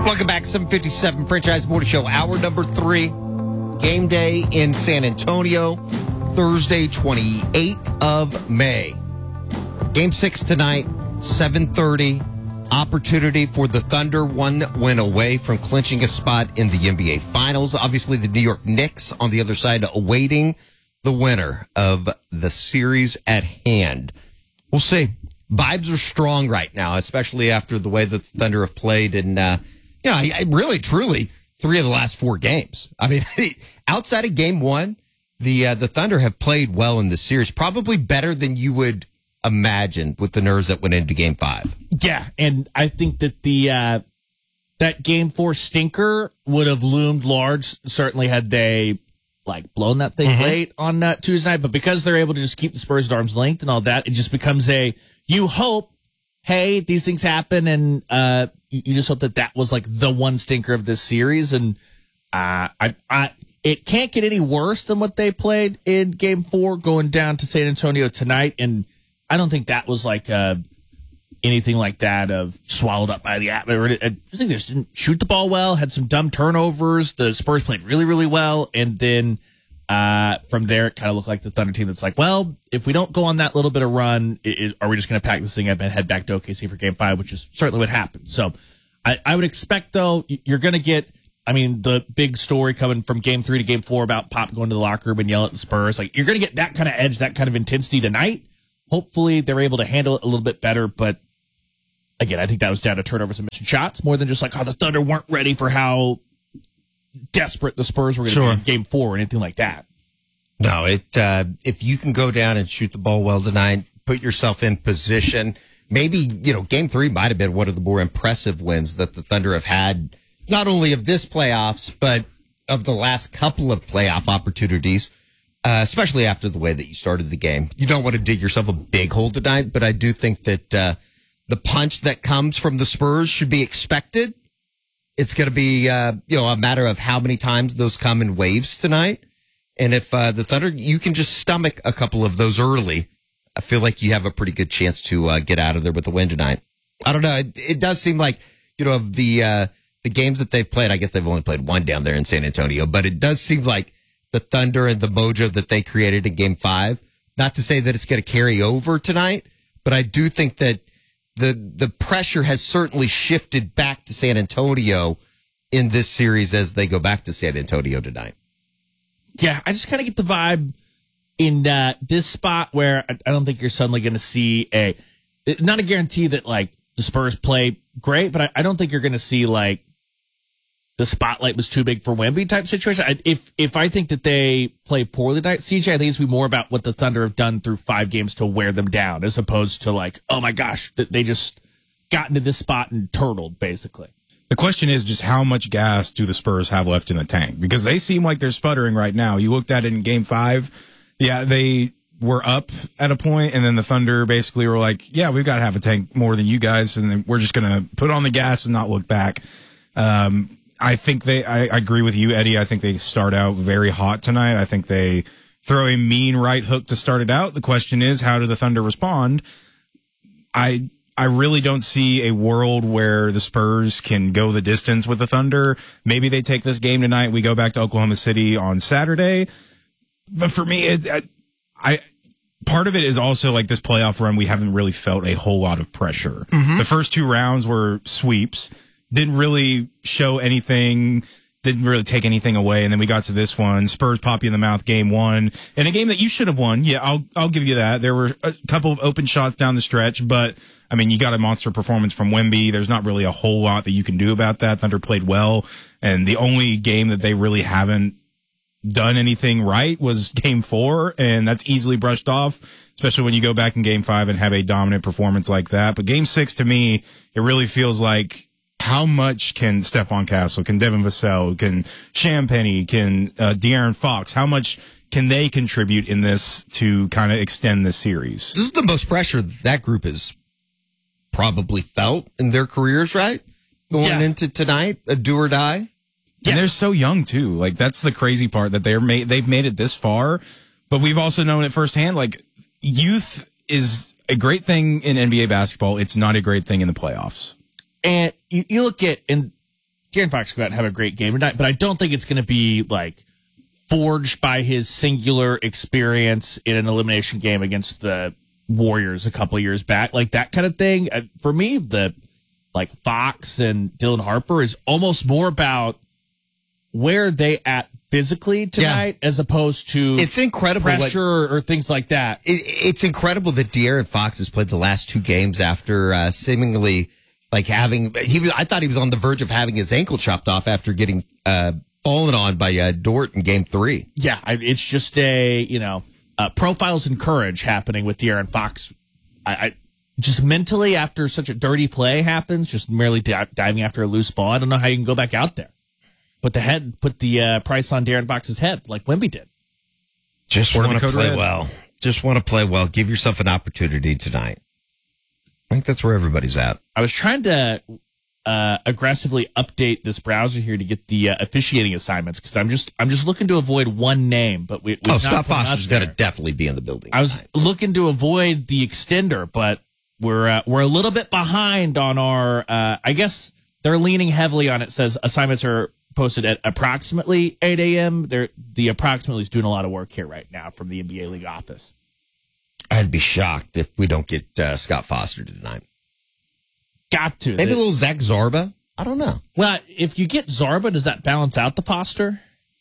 Welcome back, 757 Franchise Morning Show, hour number 3. Game day in San Antonio, Thursday, 28th of May. Game 6 tonight, 7:30. Opportunity for the Thunder, one win away from clinching a spot in the NBA Finals. Obviously, the New York Knicks on the other side awaiting the winner of the series at hand. We'll see. Vibes are strong right now, especially after the way that the Thunder have played in, really, truly, 3 of the last 4 games. I mean, outside of game 1, the Thunder have played well in this series, probably better than you would imagine with the nerves that went into game 5. Yeah, and I think that that game 4 stinker would have loomed large, certainly had they blown that thing late on Tuesday night, but because they're able to just keep the Spurs at arm's length and all that, it just becomes you hope, hey, these things happen, and you just hope that was the one stinker of this series, and it can't get any worse than what they played in game 4 going down to San Antonio tonight, and I don't think that was anything like that of swallowed up by the atmosphere. I think they just didn't shoot the ball well, had some dumb turnovers. The Spurs played really, really well. And then from there, it kind of looked like the Thunder team that's if we don't go on that little bit of run, are we just going to pack this thing up and head back to OKC for game 5, which is certainly what happened. So I would expect, though, you're going to get, the big story coming from game 3 to game 4 about Pop going to the locker room and yelling at the Spurs. You're going to get that kind of edge, that kind of intensity tonight. Hopefully they're able to handle it a little bit better, but again, I think that was down to turnovers and missing shots more than just how the Thunder weren't ready for how desperate the Spurs were going to be in game 4 or anything like that. No, if you can go down and shoot the ball well tonight, put yourself in position, maybe, game 3 might have been one of the more impressive wins that the Thunder have had, not only of this playoffs, but of the last couple of playoff opportunities. Especially after the way that you started the game. You don't want to dig yourself a big hole tonight, but I do think that the punch that comes from the Spurs should be expected. It's going to be a matter of how many times those come in waves tonight. And if the Thunder, you can just stomach a couple of those early, I feel like you have a pretty good chance to get out of there with a win tonight. I don't know. It does seem like, of the games that they've played, I guess they've only played one down there in San Antonio, but it does seem like the Thunder and the mojo that they created in game 5, not to say that it's going to carry over tonight, but I do think that the pressure has certainly shifted back to San Antonio in this series as they go back to San Antonio tonight. Yeah, I just kind of get the vibe in this spot where I don't think you're suddenly going to see not a guarantee that the Spurs play great, but I don't think you're going to see the spotlight was too big for Wemby type situation. If I think that they play poorly tonight, CJ, I think it's be more about what the Thunder have done through 5 games to wear them down, as opposed to oh my gosh, they just got into this spot and turtled, basically. The question is just how much gas do the Spurs have left in the tank? Because they seem like they're sputtering right now. You looked at it in game 5. Yeah, they were up at a point, and then the Thunder basically were yeah, we've got half a tank more than you guys, and then we're just going to put on the gas and not look back. I think I agree with you, Eddie. I think they start out very hot tonight. I think they throw a mean right hook to start it out. The question is, how do the Thunder respond? I really don't see a world where the Spurs can go the distance with the Thunder. Maybe they take this game tonight. We go back to Oklahoma City on Saturday. But for me, part of it is also this playoff run. We haven't really felt a whole lot of pressure. Mm-hmm. The first 2 rounds were sweeps. Didn't really show anything, didn't really take anything away, and then we got to this one, Spurs pop you in the mouth, game 1, and a game that you should have won. Yeah, I'll give you that. There were a couple of open shots down the stretch, but, you got a monster performance from Wemby. There's not really a whole lot that you can do about that. Thunder played well, and the only game that they really haven't done anything right was game 4, and that's easily brushed off, especially when you go back in game 5 and have a dominant performance like that. But game 6, to me, it really feels like, how much can Stephon Castle, can Devin Vassell, can Champagnie, can De'Aaron Fox, how much can they contribute in this to kind of extend this series? This is the most pressure that group has probably felt in their careers, right? Going into tonight, a do or die. Yeah. And they're so young, too. That's the crazy part, that they've made it this far, but we've also known it firsthand. Youth is a great thing in NBA basketball. It's not a great thing in the playoffs. And you look at, and De'Aaron Fox will go out and have a great game tonight, but I don't think it's going to be like forged by his singular experience in an elimination game against the Warriors a couple of years back, like that kind of thing. For me, the like Fox and Dylan Harper is almost more about where they at physically tonight, as opposed to it's incredible pressure or things like that. It's incredible that De'Aaron Fox has played the last 2 games after seemingly like I thought he was on the verge of having his ankle chopped off after getting fallen on by Dort in game 3. Yeah, it's just profiles in courage happening with De'Aaron Fox. I just mentally, after such a dirty play happens, just merely diving after a loose ball, I don't know how you can go back out there. Put the price on De'Aaron Fox's head like Wemby did. Just want to play well. Just want to play well. Give yourself an opportunity tonight. I think that's where everybody's at. I was trying to aggressively update this browser here to get the officiating assignments because I'm just looking to avoid one name. But Scott Foster's going to definitely be in the building. I was looking to avoid the extender, but we're a little bit behind on our. I guess they're leaning heavily on it. Says assignments are posted at approximately 8 a.m. The approximately is doing a lot of work here right now from the NBA League office. I'd be shocked if we don't get Scott Foster tonight. Got to. Maybe a little Zach Zarba? I don't know. Well, if you get Zarba, does that balance out the Foster?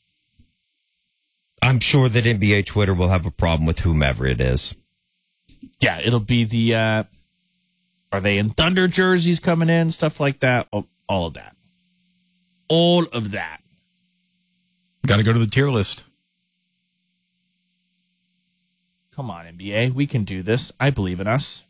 I'm sure that NBA Twitter will have a problem with whomever it is. Yeah, it'll be the, are they in Thunder jerseys coming in, stuff like that, all of that. All of that. Got to go to the tier list. Come on, NBA. We can do this. I believe in us.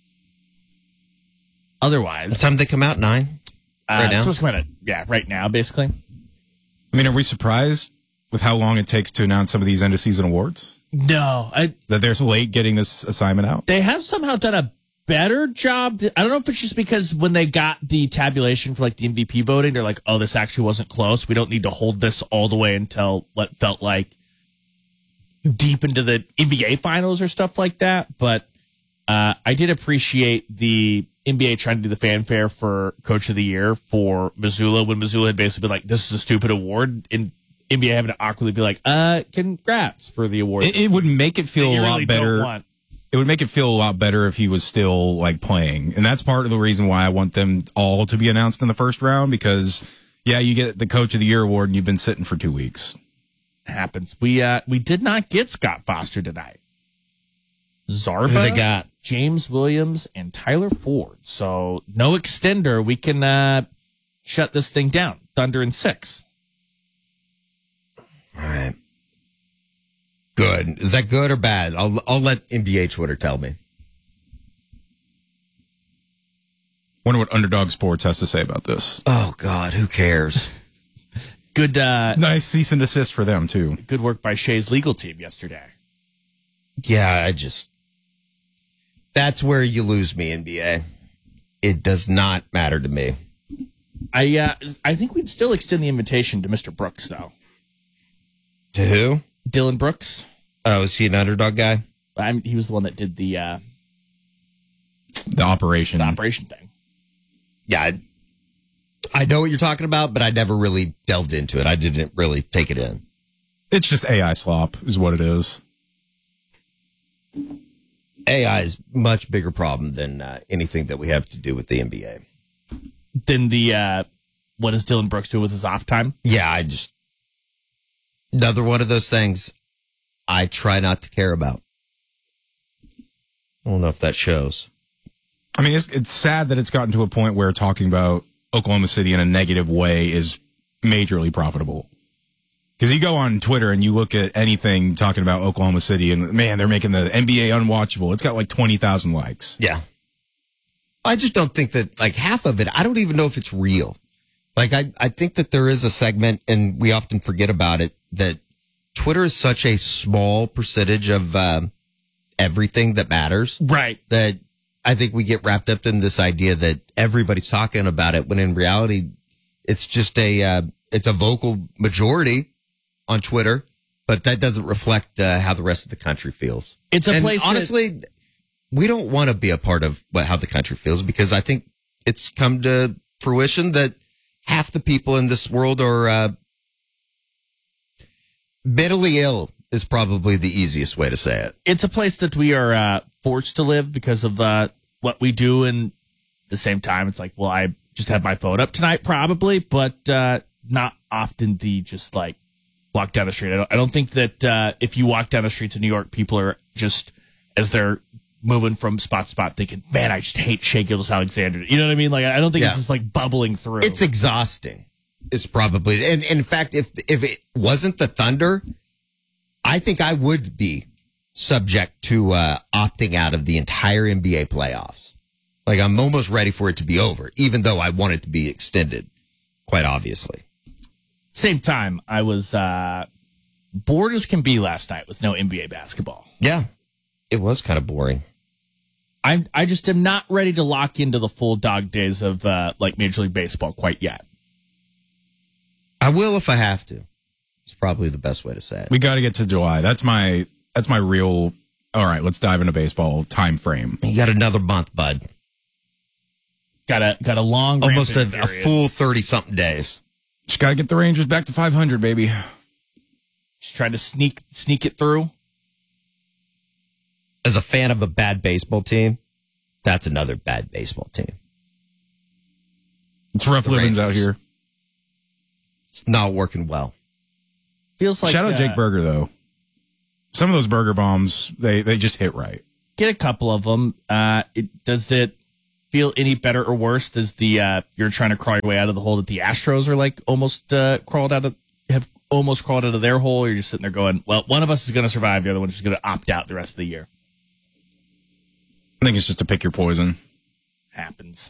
Otherwise. What time did they come out? 9? Right now? Supposed to come out right now, basically. I mean, are we surprised with how long it takes to announce some of these end-of-season awards? No. That they're so late getting this assignment out? They have somehow done a better job. I don't know if it's just because when they got the tabulation for like the MVP voting, they're like, oh, this actually wasn't close. We don't need to hold this all the way until what felt like deep into the NBA finals or stuff like that. But I did appreciate the NBA trying to do the fanfare for Coach of the Year for Missoula when Missoula had basically been like, this is a stupid award, and NBA having to awkwardly be like, congrats for the award. It would make it feel a lot better. It would make it feel a lot better if he was still like playing. And that's part of the reason why I want them all to be announced in the first round, because you get the Coach of the Year award and you've been sitting for 2 weeks. Happens. We did not get Scott Foster tonight. Zarba, who they got? James Williams, and Tyler Ford. So no extender. We can shut this thing down. Thunder in 6. All right. Good. Is that good or bad? I'll let NBA Twitter tell me. Wonder what Underdog Sports has to say about this. Oh God, who cares? Good. Nice cease and desist for them too. Good work by Shea's legal team yesterday. Yeah, that's where you lose me, NBA. It does not matter to me. I think we'd still extend the invitation to Mr. Brooks, though. To who? Dylan Brooks. Oh, is he an underdog guy? He was the one that did the operation thing. Yeah, I know what you're talking about, but I never really delved into it. I didn't really take it in. It's just AI slop is what it is. AI is much bigger problem than anything that we have to do with the NBA. Then what does Dylan Brooks do with his off time? Yeah, another one of those things I try not to care about. I don't know if that shows. I mean, it's sad that it's gotten to a point where talking about Oklahoma City in a negative way is majorly profitable. Because you go on Twitter and you look at anything talking about Oklahoma City and, man, they're making the NBA unwatchable. It's got like 20,000 likes. Yeah. I just don't think that, like, half of it, I don't even know if it's real. Like, I think that there is a segment, and we often forget about it, that Twitter is such a small percentage of everything that matters. Right. That I think we get wrapped up in this idea that everybody's talking about it, when in reality, it's just it's a vocal majority on Twitter, but that doesn't reflect how the rest of the country feels. It's a place honestly, we don't want to be a part of how the country feels, because I think it's come to fruition that half the people in this world are mentally ill is probably the easiest way to say it. It's a place that we are forced to live because of what we do, and at the same time, it's like, well, I just had my phone up tonight, probably, but not often the just like walk down the street. I don't think that if you walk down the streets of New York, people are just, as they're moving from spot to spot, thinking, man, I just hate Shea Gilgeous-Alexander. You know what I mean? Like, I don't think it's just like bubbling through. It's exhausting. It's probably, and in fact, if it wasn't the Thunder, I think I would be subject to opting out of the entire NBA playoffs. Like, I'm almost ready for it to be over, even though I want it to be extended, quite obviously. Same time, I was bored as can be last night with no NBA basketball. Yeah, it was kind of boring. I just am not ready to lock into the full dog days of like Major League Baseball quite yet. I will if I have to. It's probably the best way to say it. We got to get to July. That's my real. All right, let's dive into baseball time frame. You got another month, bud. Got a long, almost a full 30-something days. Just got to get the Rangers back to 500, baby. Just trying to sneak it through. As a fan of a bad baseball team, that's another bad baseball team. It's rough livings out here. It's not working well. Feels like shout out Jake Berger though. Some of those burger bombs, they just hit right. Get a couple of them. Does it feel any better or worse? Does the you're trying to crawl your way out of the hole that the Astros are like almost crawled out of their hole? Or you're just sitting there going, well, one of us is going to survive, the other one's just going to opt out the rest of the year. I think it's just to pick your poison. Happens.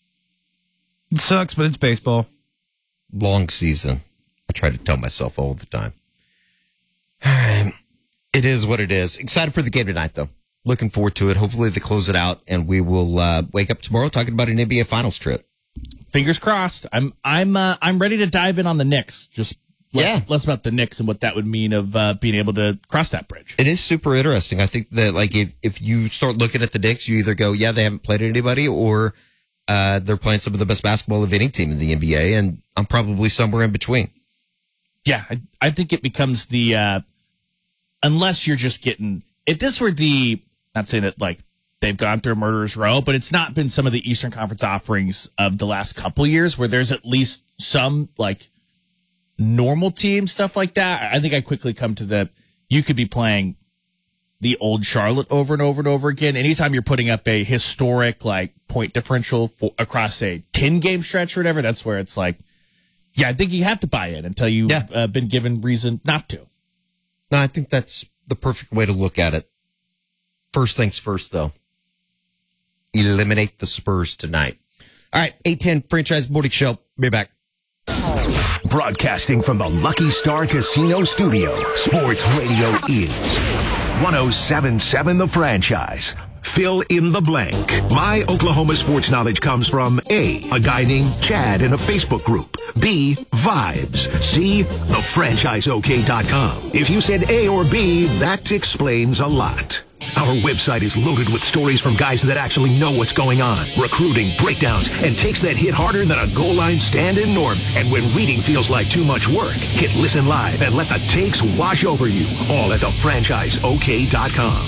It sucks, but it's baseball. Long season. I try to tell myself all the time. All right. It is what it is. Excited for the game tonight, though. Looking forward to it. Hopefully they close it out, and we will wake up tomorrow talking about an NBA Finals trip. Fingers crossed. I'm ready to dive in on the Knicks. Just less about the Knicks and what that would mean of being able to cross that bridge. It is super interesting. I think that like if you start looking at the Knicks, you either go, yeah, they haven't played anybody, or they're playing some of the best basketball of any team in the NBA, and I'm probably somewhere in between. Yeah, I think it becomes the unless you're just getting, if this were the, not saying that like they've gone through a murderer's row, but it's not been some of the Eastern Conference offerings of the last couple years where there's at least some like normal team stuff like that. I think I quickly come to you could be playing the old Charlotte over and over and over again. Anytime you're putting up a historic like point differential across a 10-game stretch or whatever, that's where it's like, yeah, I think you have to buy in until you've been given reason not to. No, I think that's the perfect way to look at it. First things first, though. Eliminate the Spurs tonight. All right, 8:10 Franchise Morning Show. Be back. Broadcasting from the Lucky Star Casino Studio, Sports Radio is 107.7 The Franchise. Fill in the blank. My Oklahoma sports knowledge comes from A, a guy named Chad in a Facebook group. B, vibes. C, thefranchiseok.com. If you said A or B, that explains a lot. Our website is loaded with stories from guys that actually know what's going on, recruiting, breakdowns, and takes that hit harder than a goal line stand-in norm. And when reading feels like too much work, hit listen live and let the takes wash over you. All at thefranchiseok.com.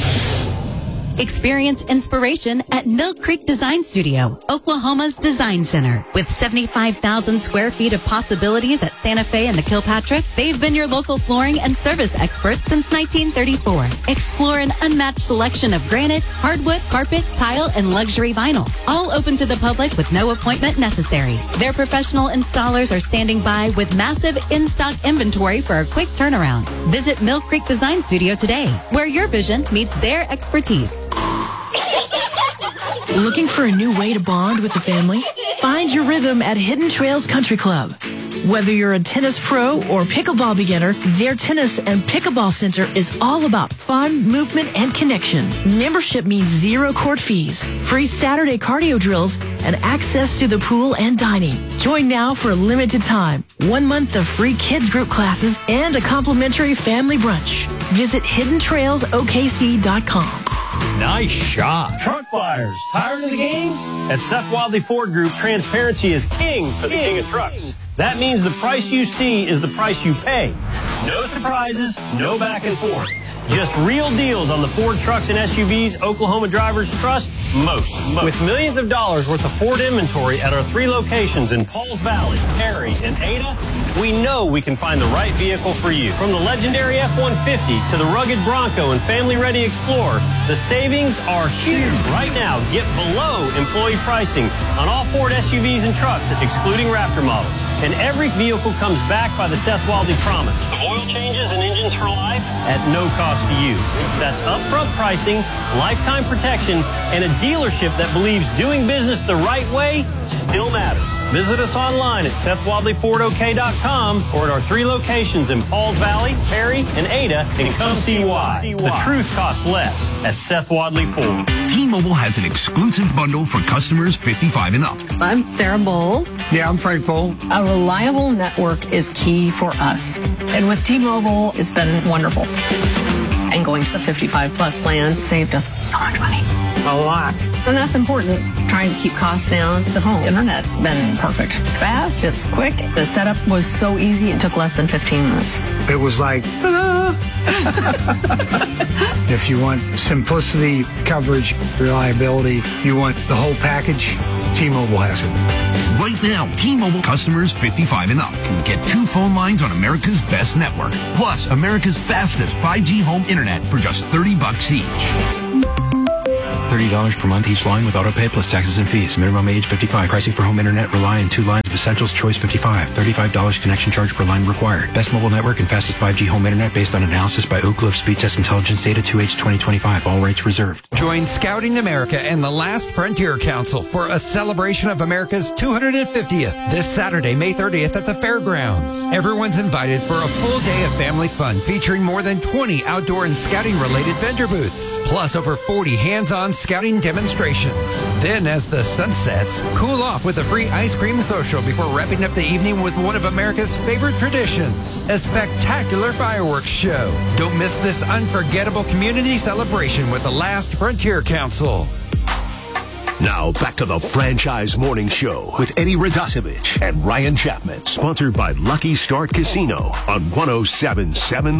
Experience inspiration at Mill Creek Design Studio, Oklahoma's design center. With 75,000 square feet of possibilities at Santa Fe and the Kilpatrick, they've been your local flooring and service experts since 1934. Explore an unmatched selection of granite, hardwood, carpet, tile, and luxury vinyl. All open to the public with no appointment necessary. Their professional installers are standing by with massive in-stock inventory for a quick turnaround. Visit Mill Creek Design Studio today, where your vision meets their expertise. Looking for a new way to bond with the family? Find your rhythm at Hidden Trails Country Club. Whether you're a tennis pro or pickleball beginner, their tennis and pickleball center is all about fun, movement, and connection. Membership means 0 court fees, free Saturday cardio drills, and access to the pool and dining. Join now for a limited time. 1 month of free kids group classes and a complimentary family brunch. Visit hiddentrailsokc.com. Nice shot. Truck buyers, tired of the games? At Seth Wadley Ford Group, transparency is king for the king of trucks. That means the price you see is the price you pay. No surprises, no back and forth. Just real deals on the Ford trucks and SUVs Oklahoma drivers trust most. With millions of dollars worth of Ford inventory at our 3 locations in Pauls Valley, Perry, and Ada, we know we can find the right vehicle for you. From the legendary F-150 to the rugged Bronco and family-ready Explorer, the savings are huge. Right now, get below employee pricing on all Ford SUVs and trucks, excluding Raptor models. And every vehicle comes backed by the Seth Wadley promise of oil changes and engines for life at no cost to you. That's upfront pricing, lifetime protection, and a dealership that believes doing business the right way still matters. Visit us online at SethWadleyFordOK.com or at our 3 locations in Pauls Valley, Perry, and Ada, and come see why. The truth costs less at Seth Wadley Ford. T-Mobile has an exclusive bundle for customers 55 and up. I'm Sarah Bowl. Yeah, I'm Frank Bowl. A reliable network is key for us. And with T-Mobile, it's been wonderful. And going to the 55 plus plan saved us so much money. A lot. And that's important. Trying to keep costs down. The home internet's been perfect. It's fast, it's quick. The setup was so easy, it took less than 15 minutes. It was like, ta-da! If you want simplicity, coverage, reliability, you want the whole package, T-Mobile has it. Right now, T-Mobile customers 55 and up can get 2 phone lines on America's best network, plus America's fastest 5G home internet for just $30 each. $30 per month each line with autopay plus taxes and fees. Minimum age 55. Pricing for home internet rely on 2 lines of Essentials Choice 55. $35 connection charge per line required. Best mobile network and fastest 5G home internet based on analysis by Oak Cliff Speed Test Intelligence Data 2H 2025. All rates reserved. Join Scouting America and the Last Frontier Council for a celebration of America's 250th this Saturday, May 30th at the fairgrounds. Everyone's invited for a full day of family fun featuring more than 20 outdoor and scouting related vendor booths, plus over 40 hands-on scouting demonstrations. Then as the sun sets, cool off with a free ice cream social before wrapping up the evening with one of America's favorite traditions, a spectacular fireworks show. Don't miss this unforgettable community celebration with the Last Frontier Council. Now back to the Franchise Morning Show with Eddie Radosevich and Ryan Chapman, sponsored by Lucky Start Casino on 107.7